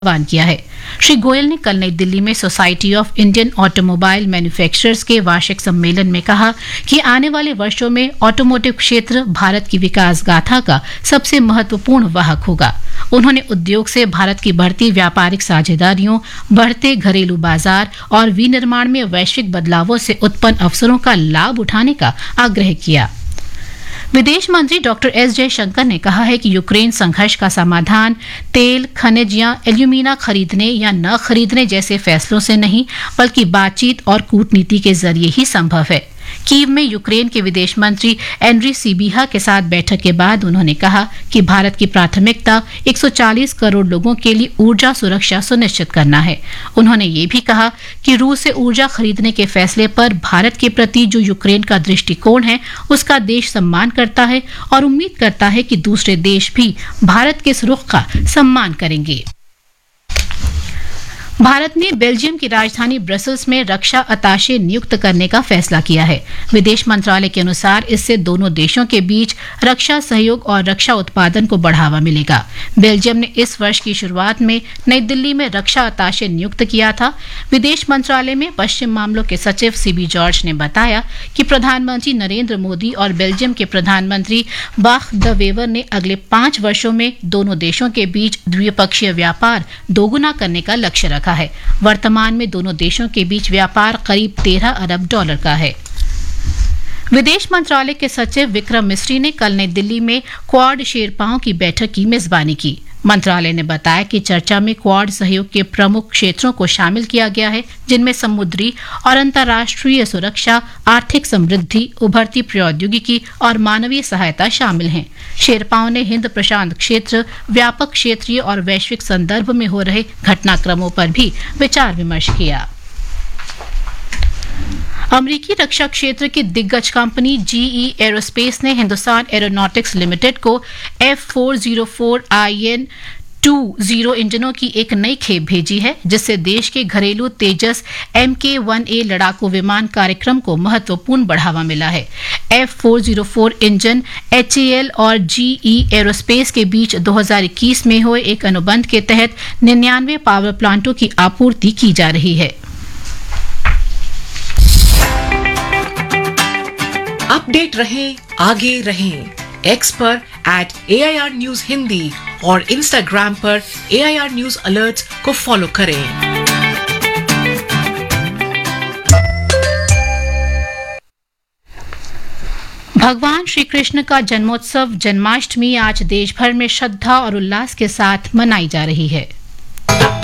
आह्वान किया है। श्री गोयल ने कल नई दिल्ली में society of Indian automobile manufacturers के वार्षिक सम्मेलन में कहा कि आने वाले वर्षों में ऑटोमोटिव क्षेत्र भारत की विकास गाथा का सबसे महत्वपूर्ण वाहक होगा। उन्होंने उद्योग से भारत की बढ़ती व्यापारिक साझेदारियों, बढ़ते घरेलू बाजार और विनिर्माण में वैश्विक बदलावों से उत्पन्न अवसरों का लाभ उठाने का आग्रह किया। विदेश मंत्री डॉक्टर एस जयशंकर ने कहा है कि यूक्रेन संघर्ष का समाधान तेल, खनिज या एल्यूमीना खरीदने या न खरीदने जैसे फैसलों से नहीं, बल्कि बातचीत और कूटनीति के जरिए ही संभव है। कीव में यूक्रेन के विदेश मंत्री एंड्री सिबिहा के साथ बैठक के बाद उन्होंने कहा कि भारत की प्राथमिकता 140 करोड़ लोगों के लिए ऊर्जा सुरक्षा सुनिश्चित करना है। उन्होंने ये भी कहा कि रूस से ऊर्जा खरीदने के फैसले पर भारत के प्रति जो यूक्रेन का दृष्टिकोण है, उसका देश सम्मान करता है और उम्मीद करता है कि दूसरे देश भी भारत के इस रुख का सम्मान करेंगे। भारत ने बेल्जियम की राजधानी ब्रसल्स में रक्षा अताशे नियुक्त करने का फैसला किया है। विदेश मंत्रालय के अनुसार इससे दोनों देशों के बीच रक्षा सहयोग और रक्षा उत्पादन को बढ़ावा मिलेगा। बेल्जियम ने इस वर्ष की शुरुआत में नई दिल्ली में रक्षा अताशे नियुक्त किया था। विदेश मंत्रालय में पश्चिम मामलों के सचिव सीबी जॉर्ज ने बताया कि प्रधानमंत्री नरेंद्र मोदी और बेल्जियम के प्रधानमंत्री बाख द वेवर ने अगले 5 वर्षों में दोनों देशों के बीच द्विपक्षीय व्यापार दोगुना करने का लक्ष्य रखा है। वर्तमान में दोनों देशों के बीच व्यापार करीब 13 अरब डॉलर का है। विदेश मंत्रालय के सचिव विक्रम मिस्री ने कल नई दिल्ली में क्वाड शेरपाओं की बैठक की मेजबानी की। मंत्रालय ने बताया कि चर्चा में क्वाड सहयोग के प्रमुख क्षेत्रों को शामिल किया गया है, जिनमें समुद्री और अंतर्राष्ट्रीय सुरक्षा, आर्थिक समृद्धि, उभरती प्रौद्योगिकी और मानवीय सहायता शामिल हैं। शेरपाओं ने हिंद प्रशांत क्षेत्र, व्यापक क्षेत्रीय और वैश्विक संदर्भ में हो रहे घटनाक्रमों पर भी विचार विमर्श किया। अमेरिकी रक्षा क्षेत्र की दिग्गज कंपनी जीई एरोस्पेस ने हिंदुस्तान एरोनॉटिक्स लिमिटेड को F404IN-20 इंजनों की एक नई खेप भेजी है, जिससे देश के घरेलू तेजस MK-1A लड़ाकू विमान कार्यक्रम को महत्वपूर्ण बढ़ावा मिला है। F404 इंजन HAL और जीई एरोस्पेस के बीच 2021 में हुए एक अनुबंध के तहत 99 पावर प्लांटों की आपूर्ति की जा रही है। अपडेट रहें, आगे रहें। एक्स पर @AIR News हिंदी और इंस्टाग्राम पर AIR News Alerts को फॉलो करें। भगवान श्री कृष्ण का जन्मोत्सव जन्माष्टमी आज देश भर में श्रद्धा और उल्लास के साथ मनाई जा रही है।